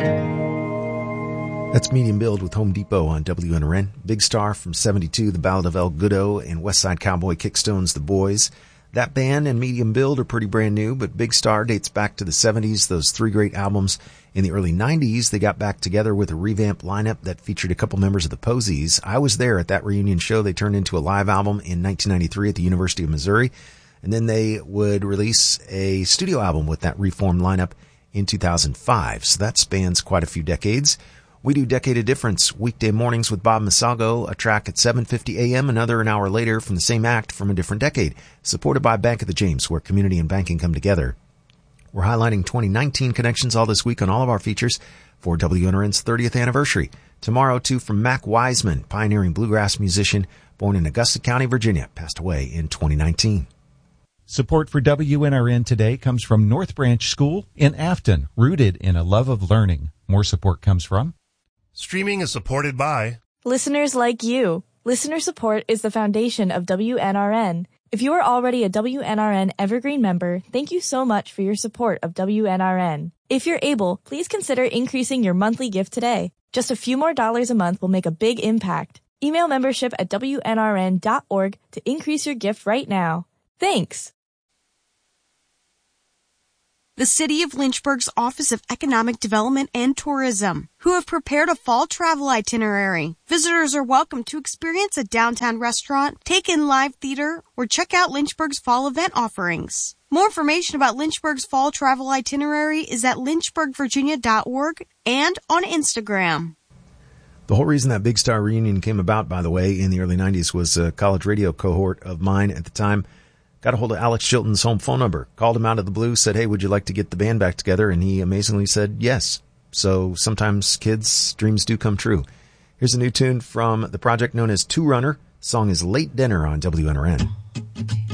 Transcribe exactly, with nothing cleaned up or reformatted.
That's Medium Build with Home Depot on W N R N. Big Star from seventy-two, The Ballad of El Goodo, and West Side Cowboy Kickstone's The Boys. That band and Medium Build are pretty brand new, but Big Star dates back to the seventies, those three great albums. In the early nineties, they got back together with a revamped lineup that featured a couple members of the Posies. I was there at that reunion show. They turned into a live album in nineteen ninety-three at the University of Missouri, and then they would release a studio album with that reformed lineup in two thousand five. So that spans quite a few decades. We do Decade of Difference weekday mornings with Bob Masago, a track at seven fifty a.m., another an hour later from the same act from a different decade, supported by Bank of the James, where community and banking come together. We're highlighting twenty nineteen connections all this week on all of our features for W N R N's thirtieth anniversary. Tomorrow, too, from Mac Wiseman, pioneering bluegrass musician, born in Augusta County, Virginia, passed away in twenty nineteen. Support for W N R N today comes from North Branch School in Afton, rooted in a love of learning. More support comes from Streaming is supported by listeners like you. Listener support is the foundation of W N R N. If you are already a W N R N Evergreen member, thank you so much for your support of W N R N. If you're able, please consider increasing your monthly gift today. Just a few more dollars a month will make a big impact. Email membership at W N R N dot org to increase your gift right now. Thanks. The City of Lynchburg's Office of Economic Development and Tourism, who have prepared a fall travel itinerary. Visitors are welcome to experience a downtown restaurant, take in live theater, or check out Lynchburg's fall event offerings. More information about Lynchburg's fall travel itinerary is at lynchburg virginia dot org and on Instagram. The whole reason that Big Star reunion came about, by the way, in the early nineties was a college radio cohort of mine at the time. Got a hold of Alex Chilton's home phone number, called him out of the blue, said, hey, would you like to get the band back together? And he amazingly said yes. So sometimes kids' dreams do come true. Here's a new tune from the project known as Two Runner. The song is Late Dinner on W N R N.